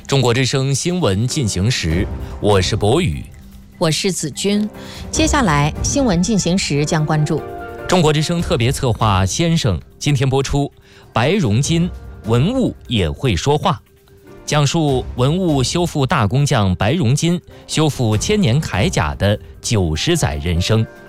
中国之声新闻进行时，我是博宇， 我是子君。接下来新闻进行时将关注中国之声特别策划先生今天播出白荣金文物也会说话，讲述文物修复大工匠白荣金修复千年铠甲的90载人生。